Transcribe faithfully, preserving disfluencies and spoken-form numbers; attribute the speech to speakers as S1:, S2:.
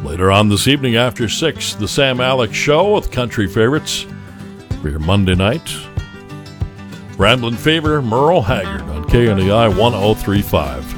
S1: Later on this evening after six, the Sam Alex Show with country favorites for your Monday night. Ramblin' Fever, Merle Haggard on K N E I one oh three point five.